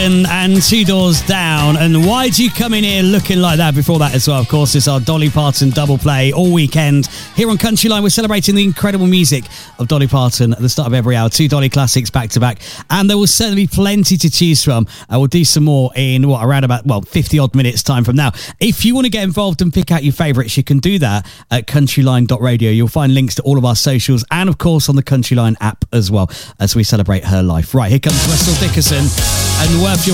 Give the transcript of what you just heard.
Dickinson and Two Doors Down. And why do you come in here looking like that? Before that as well, of course, it's our Dolly Parton double play all weekend. Here on Countryline, we're celebrating the incredible music of Dolly Parton at the start of every hour. 2 Dolly classics back to back. And there will certainly be plenty to choose from. We'll do some more in, around about 50 odd minutes time from now. If you want to get involved and pick out your favourites, you can do that at countryline.radio. You'll find links to all of our socials and, of course, on the Countryline app as well as we celebrate her life. Right, here comes Russell Dickerson and Worth Your